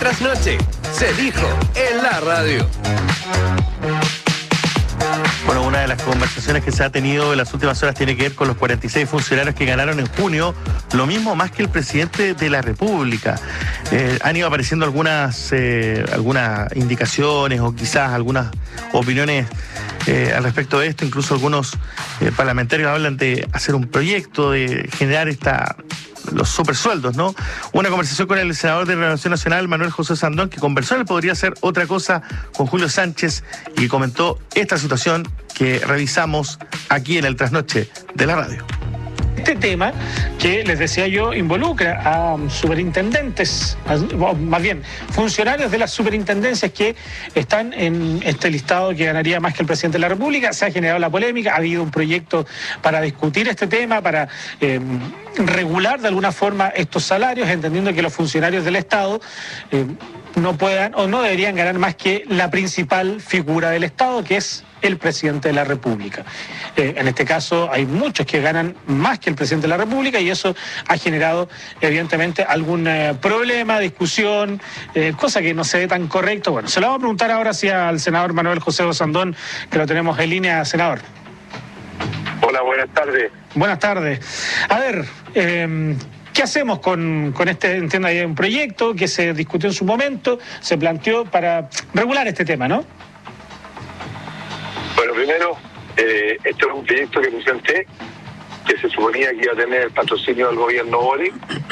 trasnoche se dijo en la radio. Bueno, una de las conversaciones que se ha tenido en las últimas horas tiene que ver con los 46 funcionarios que ganaron en junio, lo mismo más que el presidente de la República. Han ido apareciendo algunas indicaciones o quizás algunas opiniones al respecto de esto. Incluso algunos parlamentarios hablan de hacer un proyecto, de generar los supersueldos, ¿no? Una conversación con el senador de Renovación Nacional, Manuel José Sandón, que conversó, él podría hacer otra cosa con Julio Sánchez y comentó esta situación que revisamos aquí en el Trasnoche de la radio. Este tema, que les decía yo, involucra a superintendentes, más bien, funcionarios de las superintendencias que están en este listado que ganaría más que el presidente de la República. Se ha generado la polémica, ha habido un proyecto para discutir este tema, para regular de alguna forma estos salarios, entendiendo que los funcionarios del Estado no puedan o no deberían ganar más que la principal figura del Estado, que es el presidente de la República. En este caso hay muchos que ganan más que el presidente de la República y eso ha generado evidentemente algún problema, discusión, cosa que no se ve tan correcto. Bueno, se lo vamos a preguntar ahora sí al senador Manuel José Sandón, que lo tenemos en línea. Senador. Hola, buenas tardes. Buenas tardes. A ver, ¿qué hacemos con este, entiendo, hay un proyecto que se discutió en su momento, se planteó para regular este tema, ¿no? Bueno, primero, esto es un proyecto que presenté, que se suponía que iba a tener el patrocinio del gobierno Boric,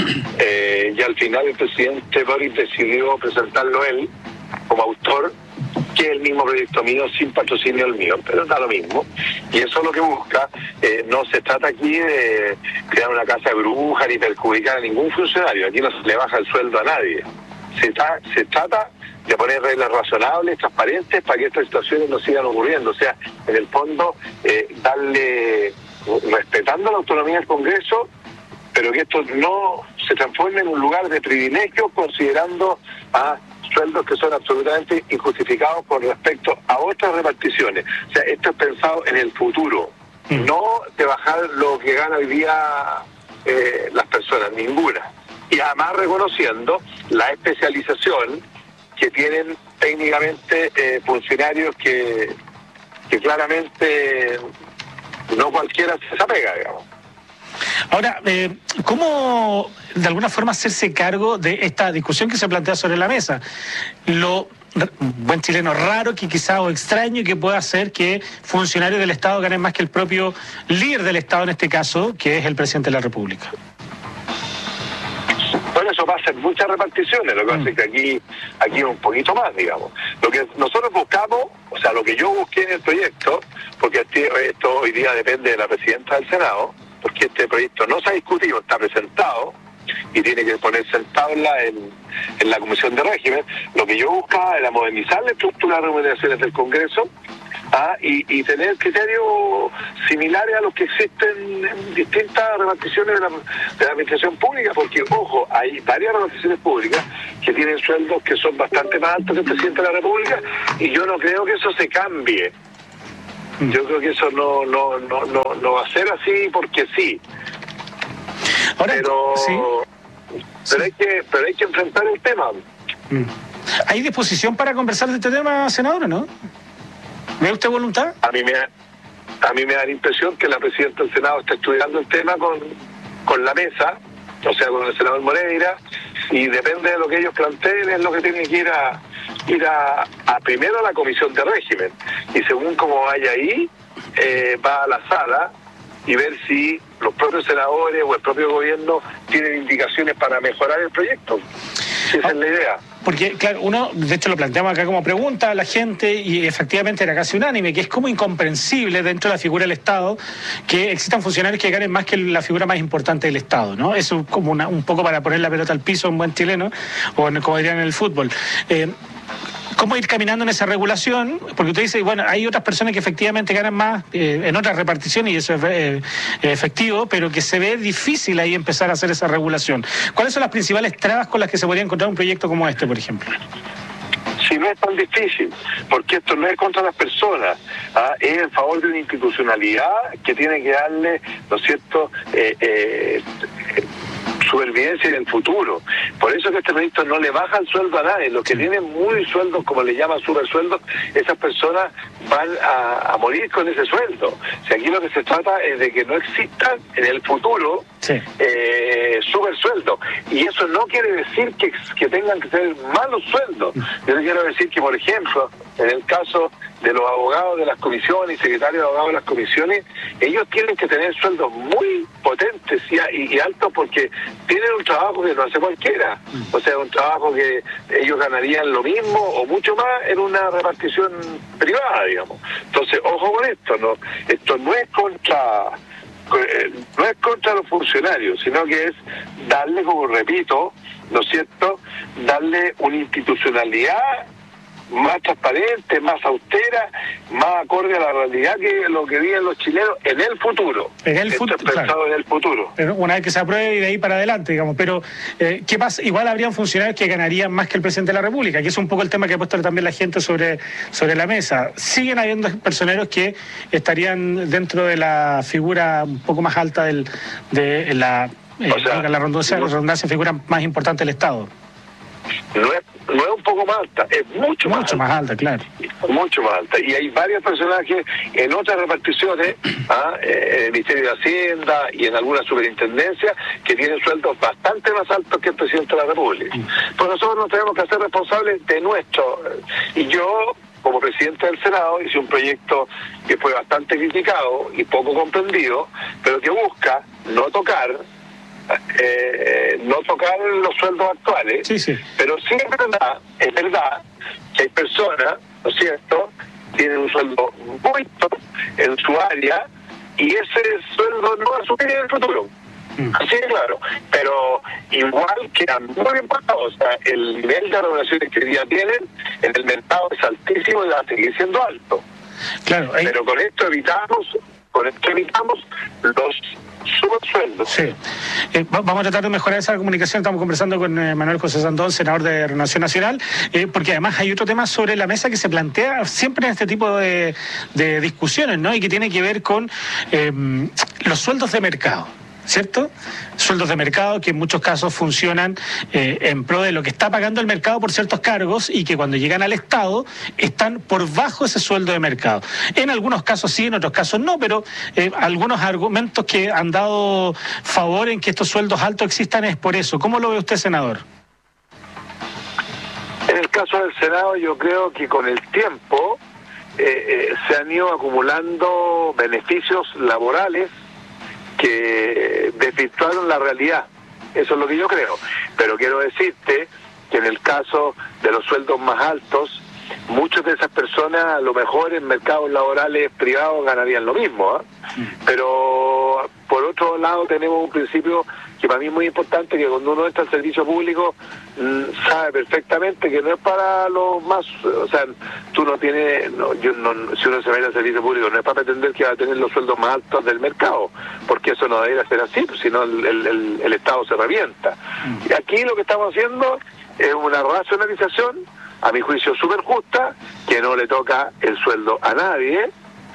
y al final el presidente Boric decidió presentarlo él como autor, que es el mismo proyecto mío, sin patrocinio el mío, pero da lo mismo. Y eso es lo que busca. No se trata aquí de crear una casa de brujas ni perjudicar a ningún funcionario. Aquí no se le baja el sueldo a nadie. Se trata de poner reglas razonables, transparentes, para que estas situaciones no sigan ocurriendo. O sea, en el fondo, respetando la autonomía del Congreso, pero que esto no se transforme en un lugar de privilegio, considerando a sueldos que son absolutamente injustificados con respecto a otras reparticiones. O sea, esto es pensado en el futuro, no de bajar lo que gana hoy día las personas, ninguna. Y además reconociendo la especialización que tienen técnicamente funcionarios que claramente no cualquiera se apega, digamos. Ahora, ¿cómo de alguna forma hacerse cargo de esta discusión que se plantea sobre la mesa? Lo buen chileno raro que quizá o extraño que pueda ser que funcionarios del Estado ganen más que el propio líder del Estado en este caso, que es el presidente de la República. Bueno, eso pasa en muchas reparticiones, lo que pasa es que aquí un poquito más, digamos. Lo que nosotros buscamos, o sea, lo que yo busqué en el proyecto, porque esto hoy día depende de la presidenta del Senado, porque este proyecto no se ha discutido, está presentado y tiene que ponerse en tabla en la Comisión de Régimen. Lo que yo buscaba era modernizar la estructura de remuneraciones del Congreso y tener criterios similares a los que existen en distintas reparticiones de la administración pública, porque, ojo, hay varias reparticiones públicas que tienen sueldos que son bastante más altos que el presidente de la República, y yo no creo que eso se cambie. Yo creo que eso no va a ser así porque sí. Ahora, pero hay que enfrentar el tema. ¿Hay disposición para conversar de este tema, senador, o no? ¿Ve usted voluntad? A mí me da la impresión que la presidenta del Senado está estudiando el tema con la mesa, o sea, con el senador Moreira, y depende de lo que ellos planteen, es lo que tiene que ir a primero a la Comisión de Régimen, y según como vaya ahí, va a la sala y ver si los propios senadores o el propio gobierno tienen indicaciones para mejorar el proyecto. Esa es la idea. Porque, claro, uno, de hecho lo planteamos acá como pregunta a la gente y efectivamente era casi unánime, que es como incomprensible dentro de la figura del Estado que existan funcionarios que ganen más que la figura más importante del Estado, ¿no? Eso como un poco para poner la pelota al piso, un buen chileno, o como dirían en el fútbol. ¿Cómo ir caminando en esa regulación? Porque usted dice, bueno, hay otras personas que efectivamente ganan más en otras reparticiones y eso es efectivo, pero que se ve difícil ahí empezar a hacer esa regulación. ¿Cuáles son las principales trabas con las que se podría encontrar un proyecto como este, por ejemplo? Si no es tan difícil, porque esto no es contra las personas, es en favor de una institucionalidad que tiene que darle, ¿no es cierto?, supervivencia en el futuro. Por eso que este ministro no le baja el sueldo a nadie. Los que tienen muy sueldos, como le llaman supersueldos, esas personas van a morir con ese sueldo. O sea, aquí lo que se trata es de que no existan en el futuro supersueldos. Y eso no quiere decir que tengan que ser malos sueldos. Yo le quiero decir que, por ejemplo, en el caso de los abogados de las comisiones y secretarios de abogados de las comisiones, ellos tienen que tener sueldos muy potentes y altos porque tienen un trabajo que no hace cualquiera. O sea, un trabajo que ellos ganarían lo mismo o mucho más en una repartición privada, digamos. Entonces, ojo con esto, ¿no? Esto no es contra los funcionarios, sino que es darle, como repito, ¿no es cierto?, darle una institucionalidad más transparente, más austera, más acorde a la realidad que lo que viven los chilenos en el futuro. En el futuro, claro. En el futuro. Pero una vez que se apruebe y de ahí para adelante, digamos. Pero, ¿qué pasa? Igual habrían funcionarios que ganarían más que el presidente de la República, que es un poco el tema que ha puesto también la gente sobre la mesa. Siguen habiendo personeros que estarían dentro de la figura un poco más alta de la redundancia, figura más importante del Estado. No es un poco más alta, es mucho más alta, claro. Mucho más alta. Y hay varios personajes en otras reparticiones, en el Ministerio de Hacienda y en algunas superintendencias, que tienen sueldos bastante más altos que el presidente de la República. Pues nosotros nos tenemos que hacer responsables de nuestro. Y yo, como presidente del Senado, hice un proyecto que fue bastante criticado y poco comprendido, pero que busca no tocar los sueldos actuales, pero sí es verdad que hay personas, ¿no es cierto?, tienen un sueldo muy alto en su área y ese sueldo no va a subir en el futuro. Así de claro, pero igual quedan muy empatados. O sea, el nivel de regulaciones que hoy día tienen en el mercado es altísimo y va a seguir siendo alto. Claro, pero con esto evitamos los subsueldos. Sí. Vamos a tratar de mejorar esa comunicación. Estamos conversando con Manuel José Sandón, senador de Renovación Nacional, porque además hay otro tema sobre la mesa que se plantea siempre en este tipo de discusiones, ¿no? Y que tiene que ver con los sueldos de mercado, ¿cierto? Sueldos de mercado que en muchos casos funcionan en pro de lo que está pagando el mercado por ciertos cargos y que cuando llegan al Estado están por bajo ese sueldo de mercado. En algunos casos sí, en otros casos no, pero algunos argumentos que han dado favor en que estos sueldos altos existan es por eso. ¿Cómo lo ve usted, senador? En el caso del Senado, yo creo que con el tiempo se han ido acumulando beneficios laborales que desvirtuaron la realidad. Eso es lo que yo creo. Pero quiero decirte que en el caso de los sueldos más altos, muchas de esas personas a lo mejor en mercados laborales privados ganarían lo mismo, pero por otro lado tenemos un principio que para mí es muy importante, que cuando uno entra al servicio público sabe perfectamente que no es para los más, o sea, tú no tienes, si uno se mete al servicio público no es para pretender que va a tener los sueldos más altos del mercado, porque eso no debería ser así, si no el Estado se revienta. Y aquí lo que estamos haciendo es una racionalización, a mi juicio súper justa, que no le toca el sueldo a nadie,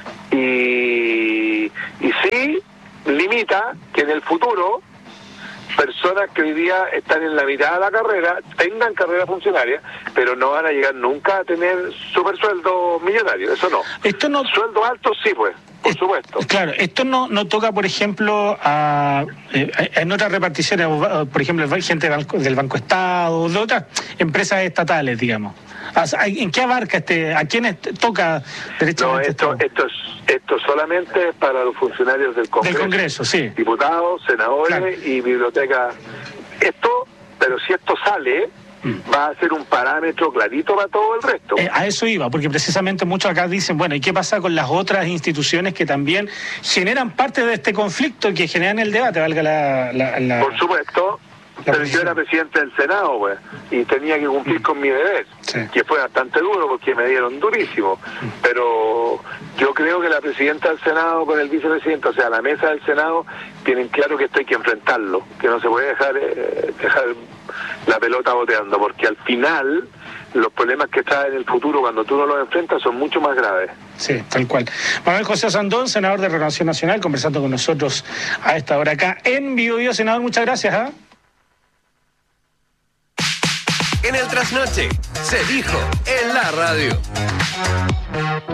y sí limita que en el futuro personas que hoy día están en la mitad de la carrera tengan carrera funcionaria, pero no van a llegar nunca a tener super sueldo millonario, eso no. Esto no. Sueldos altos sí, pues, por supuesto. Claro, esto no toca, por ejemplo, en otras reparticiones, por ejemplo, gente del Banco Estado, de otras empresas estatales, digamos. ¿En qué abarca a quiénes toca derechamente? No, esto solamente es para los funcionarios del Congreso. Del Congreso, sí. Diputados, senadores y biblioteca. Pero si esto sale, va a ser un parámetro clarito para todo el resto. A eso iba, porque precisamente muchos acá dicen, bueno, ¿y qué pasa con las otras instituciones que también generan parte de este conflicto, que generan el debate, valga la... Por supuesto. Pero yo era presidente del Senado, pues, y tenía que cumplir con mi deber, que fue bastante duro porque me dieron durísimo. Pero yo creo que la presidenta del Senado con el vicepresidente, o sea, la mesa del Senado, tienen claro que esto hay que enfrentarlo, que no se puede dejar la pelota boteando, porque al final los problemas que traen en el futuro cuando tú no los enfrentas son mucho más graves. Sí, tal cual. Manuel José Sandón, senador de Renovación Nacional, conversando con nosotros a esta hora acá en Vivo. Senador, muchas gracias. En el trasnoche, se dijo en la radio.